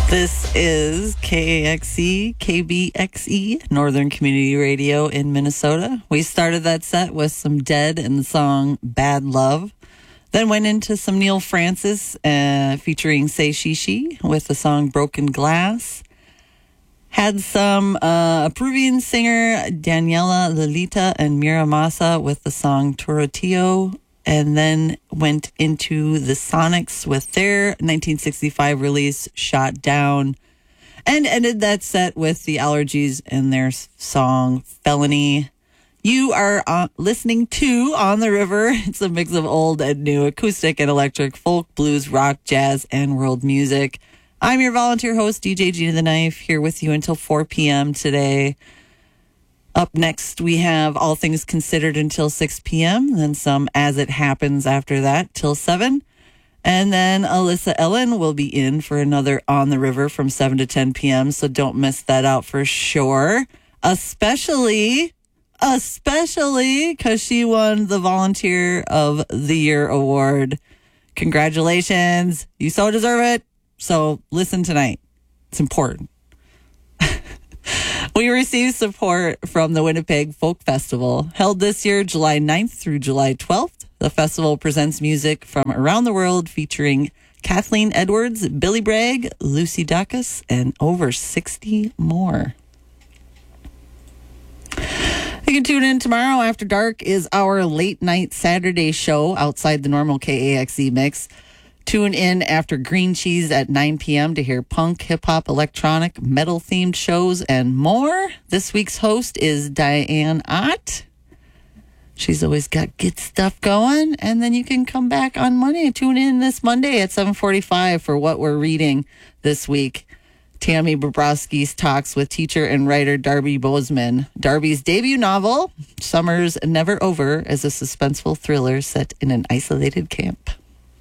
This is KAXE, KBXE, Northern Community Radio in Minnesota. We started that set with some Dead and the song Bad Love. Then went into some Neil Francis featuring Say Shishi with the song Broken Glass. Had some Peruvian singer Daniela Lolita and Mira Massa with the song Torotio. And then went into the Sonics with their 1965 release, Shot Down. And ended that set with the Allergies and their song, Felony. You are listening to On the River. It's a mix of old and new, acoustic and electric, folk, blues, rock, jazz, and world music. I'm your volunteer host, DJ Gina the Knife, here with you until 4 p.m. today. Up next, we have All Things Considered until 6 p.m., then some As It Happens after that till 7. And then Alyssa Ellen will be in for another On the River from 7 to 10 p.m., so don't miss that out for sure. Especially because she won the Volunteer of the Year award. Congratulations. You so deserve it. So listen tonight. It's important. We received support from the Winnipeg Folk Festival, held this year July 9th through July 12th. The festival presents music from around the world featuring Kathleen Edwards, Billy Bragg, Lucy Dacus, and over 60 more. You can tune in tomorrow after dark is our late night Saturday show outside the normal KAXE mix. Tune in after Green Cheese at 9 p.m. to hear punk, hip-hop, electronic, metal-themed shows and more. This week's host is Diane Ott. She's always got good stuff going. And then you can come back on Monday and tune in this Monday at 7:45 for what we're reading this week. Tammy Bobrowski's talks with teacher and writer Darby Bozeman. Darby's debut novel, Summer's Never Over, is a suspenseful thriller set in an isolated camp.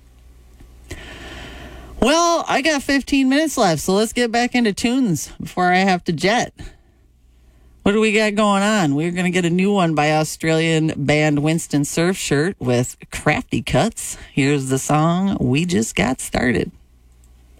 Well, I got 15 minutes left, so let's get back into tunes before I have to jet. What do we got going on? We're going to get a new one by Australian band Winston Surfshirt with Crafty Cuts. Here's the song We Just Got Started.